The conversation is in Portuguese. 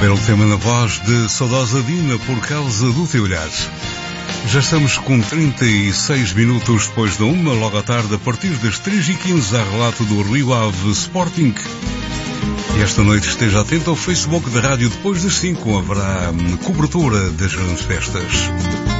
Belo tema na voz de saudosa Dina, Por Causa do Teu Olhar. Já estamos com 36 minutos depois da 1, logo à tarde, a partir das 3h15, há relato do Rio Ave Sporting. E esta noite esteja atento ao Facebook da rádio. Depois das 5 haverá cobertura das grandes festas.